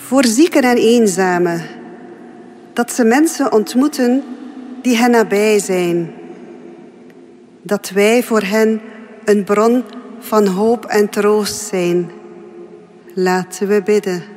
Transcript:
Voor zieken en eenzamen, dat ze mensen ontmoeten die hen nabij zijn. Dat wij voor hen een bron van hoop en troost zijn. Laten we bidden.